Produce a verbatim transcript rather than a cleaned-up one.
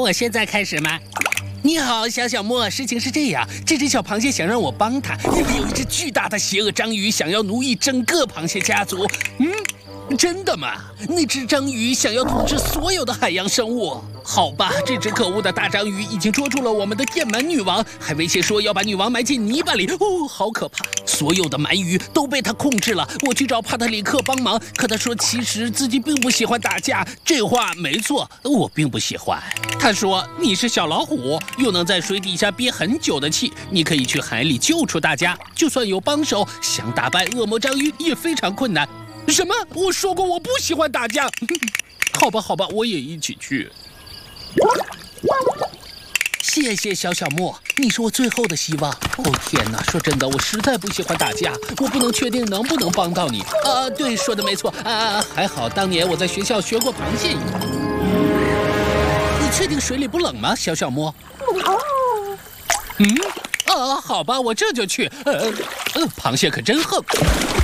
我现在开始吗？你好，小小莫。事情是这样，这只小螃蟹想让我帮它，因为有一只巨大的邪恶章鱼想要奴役整个螃蟹家族。嗯，真的吗？那只章鱼想要统治所有的海洋生物？好吧，这只可恶的大章鱼已经捉住了我们的电鳗女王，还威胁说要把女王埋进泥巴里。哦，好可怕！所有的鳗鱼都被他控制了。我去找帕特里克帮忙，可他说其实自己并不喜欢打架。这话没错，我并不喜欢。他说你是小老虎，又能在水底下憋很久的气，你可以去海里救出大家。就算有帮手，想打败恶魔章鱼也非常困难。什么？我说过我不喜欢打架。好吧，好吧，我也一起去。谢谢小小莫，你是我最后的希望。哦天哪，说真的，我实在不喜欢打架，我不能确定能不能帮到你。啊，对，说的没错啊，还好当年我在学校学过螃蟹语。你确定水里不冷吗，小小莫？嗯，啊，好吧，我这就去。呃，呃，螃蟹可真横。